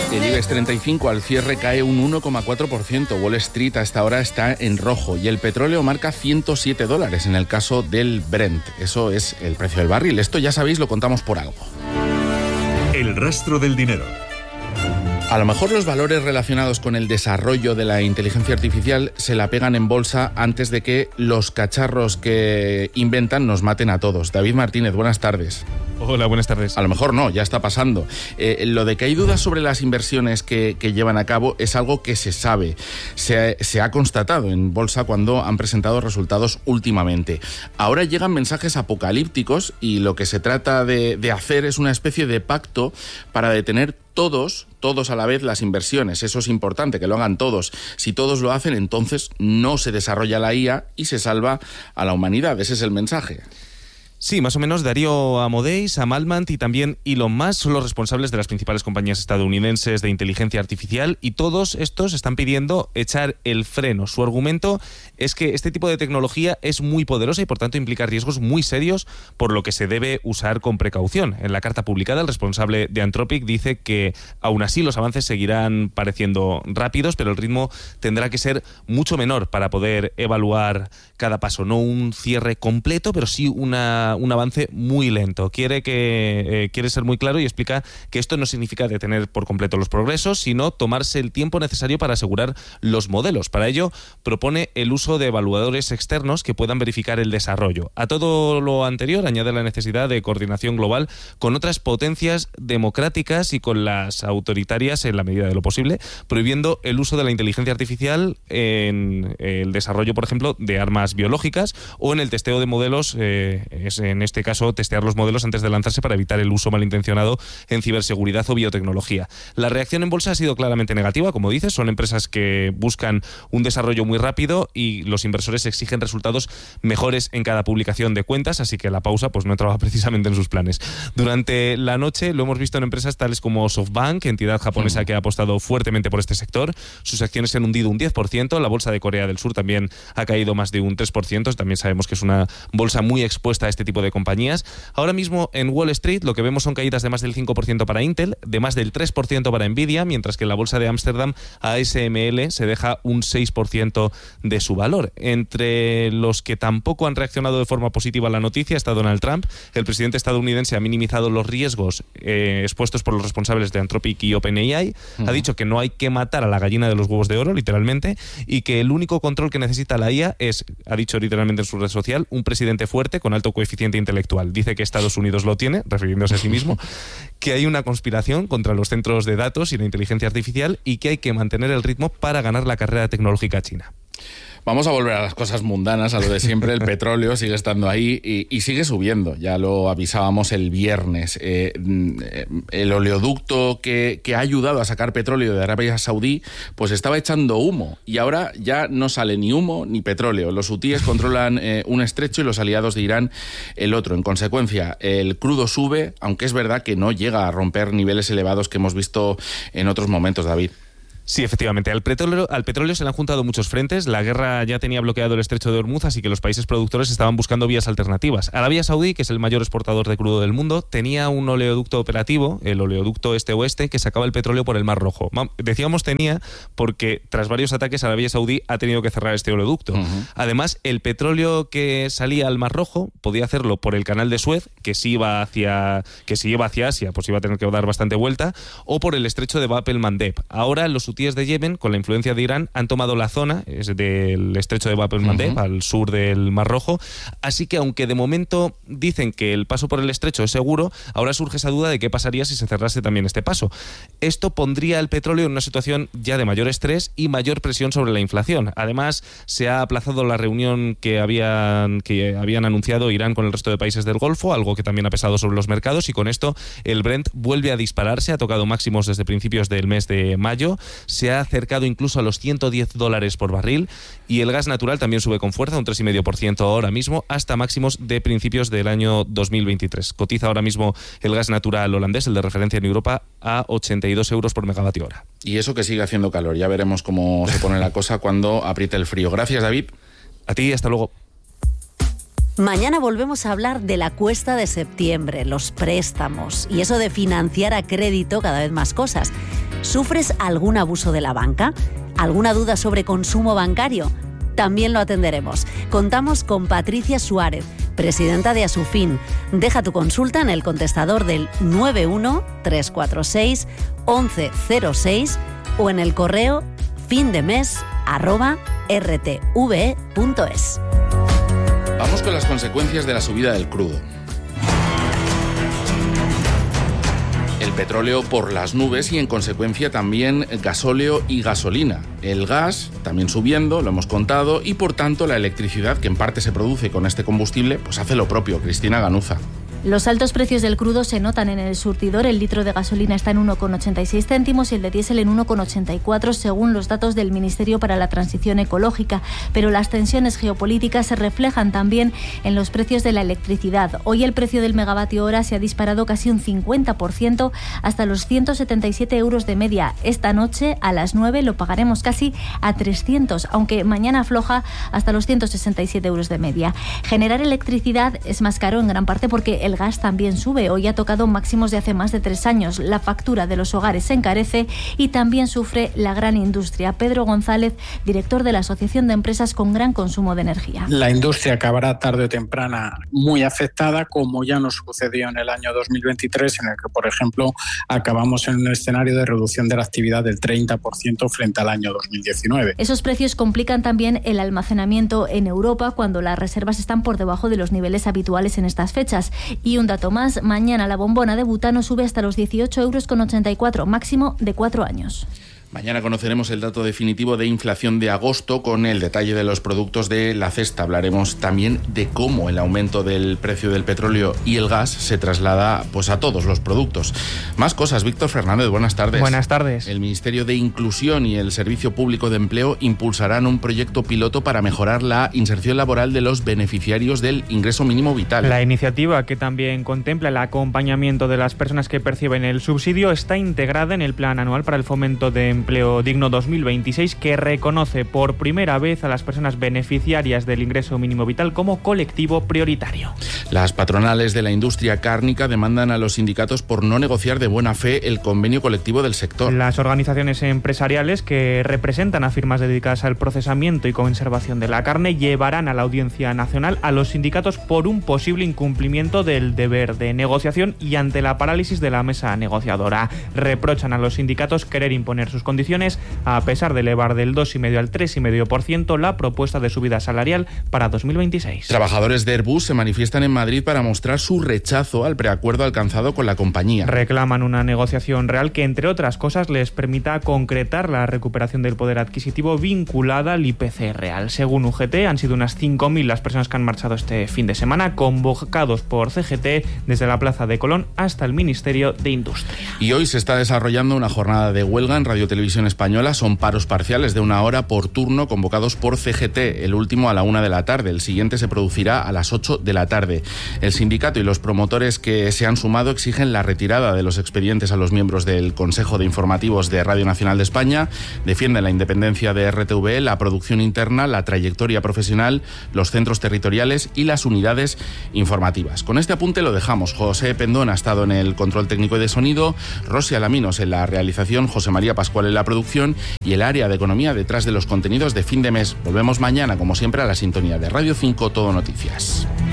El IBEX 35 al cierre cae un 1,4%. Wall Street a esta hora está en rojo y el petróleo marca $107 en el caso del Brent. Eso es el precio del barril. Esto ya sabéis, lo contamos por algo. El rastro del dinero. A lo mejor los valores relacionados con el desarrollo de la inteligencia artificial se la pegan en bolsa antes de que los cacharros que inventan nos maten a todos. David Martínez, buenas tardes. Hola, buenas tardes. A lo mejor no, ya está pasando. Lo de que hay dudas sobre las inversiones que llevan a cabo es algo que se sabe. Se ha constatado en bolsa cuando han presentado resultados últimamente. Ahora llegan mensajes apocalípticos y lo que se trata de hacer es una especie de pacto para detener todos a la vez las inversiones. Eso es importante, que lo hagan todos. Si todos lo hacen, entonces no se desarrolla la IA y se salva a la humanidad. Ese es el mensaje. Sí, más o menos Darío Amodei, Sam Altman y también Elon Musk son los responsables de las principales compañías estadounidenses de inteligencia artificial y todos estos están pidiendo echar el freno. Su argumento es que este tipo de tecnología es muy poderosa y por tanto implica riesgos muy serios, por lo que se debe usar con precaución. En la carta publicada, el responsable de Anthropic dice que aún así los avances seguirán pareciendo rápidos, pero el ritmo tendrá que ser mucho menor para poder evaluar cada paso. No un cierre completo, pero sí un avance muy lento. Quiere ser muy claro y explica que esto no significa detener por completo los progresos, sino tomarse el tiempo necesario para asegurar los modelos. Para ello, propone el uso de evaluadores externos que puedan verificar el desarrollo. A todo lo anterior, añade la necesidad de coordinación global con otras potencias democráticas y con las autoritarias en la medida de lo posible, prohibiendo el uso de la inteligencia artificial en el desarrollo, por ejemplo, de armas biológicas o en el testeo de modelos, en este caso testear los modelos antes de lanzarse para evitar el uso malintencionado en ciberseguridad o biotecnología. La reacción en bolsa ha sido claramente negativa, como dices, son empresas que buscan un desarrollo muy rápido y los inversores exigen resultados mejores en cada publicación de cuentas, así que la pausa pues no entraba precisamente en sus planes. Durante la noche lo hemos visto en empresas tales como SoftBank, entidad japonesa que ha apostado fuertemente por este sector. Sus acciones se han hundido un 10%, la bolsa de Corea del Sur también ha caído más de un 3%, también sabemos que es una bolsa muy expuesta a este tipo de compañías. Ahora mismo en Wall Street lo que vemos son caídas de más del 5% para Intel, de más del 3% para Nvidia, mientras que en la bolsa de Ámsterdam ASML se deja un 6% de su valor. Entre los que tampoco han reaccionado de forma positiva a la noticia está Donald Trump. El presidente estadounidense ha minimizado los riesgos expuestos por los responsables de Anthropic y OpenAI. Ha dicho que no hay que matar a la gallina de los huevos de oro, literalmente, y que el único control que necesita la IA es, ha dicho literalmente en su red social, un presidente fuerte con alto coeficiente intelectual. Dice que Estados Unidos lo tiene, refiriéndose a sí mismo, que hay una conspiración contra los centros de datos y la inteligencia artificial y que hay que mantener el ritmo para ganar la carrera tecnológica china. Vamos a volver a las cosas mundanas, a lo de siempre. El petróleo sigue estando ahí y sigue subiendo. Ya lo avisábamos el viernes. El oleoducto que ha ayudado a sacar petróleo de Arabia Saudí, pues estaba echando humo. Y ahora ya no sale ni humo ni petróleo. Los hutíes controlan un estrecho y los aliados de Irán el otro. En consecuencia, el crudo sube, aunque es verdad que no llega a romper niveles elevados que hemos visto en otros momentos, David. Sí, efectivamente. Al petróleo se le han juntado muchos frentes. La guerra ya tenía bloqueado el estrecho de Hormuz, así que los países productores estaban buscando vías alternativas. Arabia Saudí, que es el mayor exportador de crudo del mundo, tenía un oleoducto operativo, el oleoducto este-oeste, que sacaba el petróleo por el Mar Rojo. Decíamos tenía porque tras varios ataques Arabia Saudí ha tenido que cerrar este oleoducto. Además, el petróleo que salía al Mar Rojo podía hacerlo por el canal de Suez, que si iba hacia Asia, pues iba a tener que dar bastante vuelta, o por el estrecho de Bab el-Mandeb. Ahora los hutíes de Yemen, con la influencia de Irán, han tomado la zona del estrecho de Bab el-Mandeb, al sur del Mar Rojo, así que aunque de momento dicen que el paso por el estrecho es seguro, ahora surge esa duda de qué pasaría si se cerrase también este paso. Esto pondría el petróleo en una situación ya de mayor estrés y mayor presión sobre la inflación. Además, se ha aplazado la reunión que habían anunciado Irán con el resto de países del Golfo, algo que también ha pesado sobre los mercados, y con esto el Brent vuelve a dispararse, ha tocado máximos desde principios del mes de mayo, se ha acercado incluso a los $110 por barril, y el gas natural también sube con fuerza, un 3,5% ahora mismo, hasta máximos de principios del año 2023. Cotiza ahora mismo el gas natural holandés, el de referencia en Europa, a 82 euros por megavatio hora. Y eso que sigue haciendo calor. Ya veremos cómo se pone la cosa cuando apriete el frío. Gracias, David. A ti, hasta luego. Mañana volvemos a hablar de la cuesta de septiembre, los préstamos y eso de financiar a crédito cada vez más cosas. ¿Sufres algún abuso de la banca? ¿Alguna duda sobre consumo bancario? También lo atenderemos. Contamos con Patricia Suárez, presidenta de Asufin. Deja tu consulta en el contestador del 91-346-1106 o en el correo findemes@rtve.es. Vamos con las consecuencias de la subida del crudo. El petróleo por las nubes y en consecuencia también gasóleo y gasolina. El gas también subiendo, lo hemos contado, y por tanto la electricidad que en parte se produce con este combustible pues hace lo propio. Cristina Ganuza. Los altos precios del crudo se notan en el surtidor. El litro de gasolina está en 1,86 céntimos y el de diésel en 1,84 según los datos del Ministerio para la Transición Ecológica. Pero las tensiones geopolíticas se reflejan también en los precios de la electricidad. Hoy el precio del megavatio hora se ha disparado casi un 50% hasta los 177 euros de media. Esta noche a las 9 lo pagaremos casi a 300, aunque mañana afloja hasta los 167 euros de media. Generar electricidad es más caro en gran parte porque el gas también sube. Hoy ha tocado máximos de hace más de 3 años. La factura de los hogares se encarece y también sufre la gran industria. Pedro González, director de la Asociación de Empresas con Gran Consumo de Energía. La industria acabará tarde o temprana muy afectada, como ya nos sucedió en el año 2023, en el que, por ejemplo, acabamos en un escenario de reducción de la actividad del 30% frente al año 2019. Esos precios complican también el almacenamiento en Europa cuando las reservas están por debajo de los niveles habituales en estas fechas. Y un dato más, mañana la bombona de butano sube hasta los 18,84 €, máximo de 4 años. Mañana conoceremos el dato definitivo de inflación de agosto con el detalle de los productos de la cesta. Hablaremos también de cómo el aumento del precio del petróleo y el gas se traslada pues a todos los productos. Más cosas. Víctor Fernández, buenas tardes. Buenas tardes. El Ministerio de Inclusión y el Servicio Público de Empleo impulsarán un proyecto piloto para mejorar la inserción laboral de los beneficiarios del ingreso mínimo vital. La iniciativa, que también contempla el acompañamiento de las personas que perciben el subsidio, está integrada en el Plan Anual para el Fomento de Empleo Digno 2026, que reconoce por primera vez a las personas beneficiarias del ingreso mínimo vital como colectivo prioritario. Las patronales de la industria cárnica demandan a los sindicatos por no negociar de buena fe el convenio colectivo del sector. Las organizaciones empresariales que representan a firmas dedicadas al procesamiento y conservación de la carne llevarán a la Audiencia Nacional a los sindicatos por un posible incumplimiento del deber de negociación y ante la parálisis de la mesa negociadora. Reprochan a los sindicatos querer imponer sus condiciones, a pesar de elevar del 2,5 al 3,5% la propuesta de subida salarial para 2026. Trabajadores de Airbus se manifiestan en Madrid para mostrar su rechazo al preacuerdo alcanzado con la compañía. Reclaman una negociación real que, entre otras cosas, les permita concretar la recuperación del poder adquisitivo vinculada al IPC real. Según UGT, han sido unas 5.000 las personas que han marchado este fin de semana, convocados por CGT desde la Plaza de Colón hasta el Ministerio de Industria. Y hoy se está desarrollando una jornada de huelga en Radio Televisión Española. Son paros parciales de 1 hora por turno convocados por CGT, el último a la 1 de la tarde, el siguiente se producirá a las 8 de la tarde. El sindicato y los promotores que se han sumado exigen la retirada de los expedientes a los miembros del Consejo de Informativos de Radio Nacional de España, defienden la independencia de RTV, la producción interna, la trayectoria profesional, los centros territoriales y las unidades informativas. Con este apunte lo dejamos. José Pendón ha estado en el control técnico y de sonido, Rosy Alaminos en la realización, José María Pascual en la producción y el área de economía detrás de los contenidos de fin de mes. Volvemos mañana, como siempre, a la sintonía de Radio 5 Todo Noticias.